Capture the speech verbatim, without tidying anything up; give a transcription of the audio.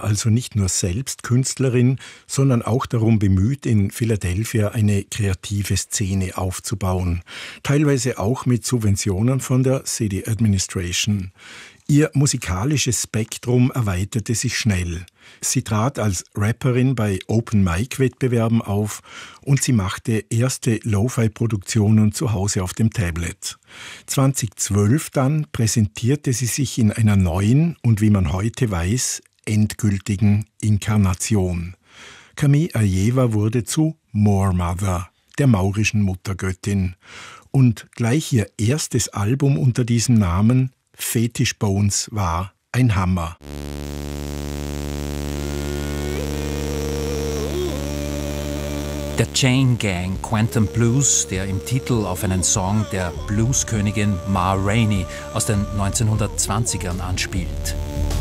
also nicht nur selbst Künstlerin, sondern auch darum bemüht, in Philadelphia eine kreative Szene aufzubauen. Teilweise auch mit Subventionen von der City Administration. Ihr musikalisches Spektrum erweiterte sich schnell. Sie trat als Rapperin bei Open-Mic-Wettbewerben auf und sie machte erste Lo-Fi-Produktionen zu Hause auf dem Tablet. zweitausendzwölf dann präsentierte sie sich in einer neuen und, wie man heute weiß, endgültigen Inkarnation. Camille Aieva wurde zu Moor Mother, der maurischen Muttergöttin. Und gleich ihr erstes Album unter diesem Namen, Fetish Bones, war ein Hammer. Der Chain Gang Quantum Blues, der im Titel auf einen Song der Blueskönigin Ma Rainey aus den neunzehnhundertzwanzigern anspielt.